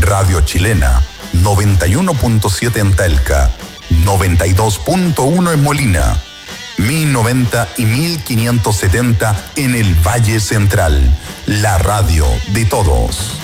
Radio Chilena, 91.7 en Talca, 92.1 en Molina, 1090 y 1570 en el Valle Central, la radio de todos.